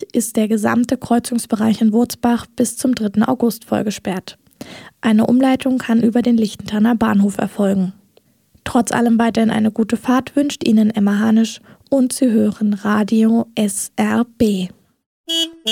ist der gesamte Kreuzungsbereich in Wurzbach bis zum 3. August vollgesperrt. Eine Umleitung kann über den Lichtenthaner Bahnhof erfolgen. Trotz allem weiterhin eine gute Fahrt wünscht Ihnen Emma Hanisch und Sie hören Radio SRB.